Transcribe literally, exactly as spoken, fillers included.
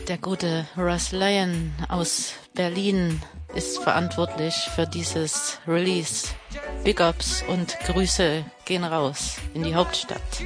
Der gute Russ Lyon aus Berlin ist verantwortlich für dieses Release. Big Ups und Grüße gehen raus in die Hauptstadt.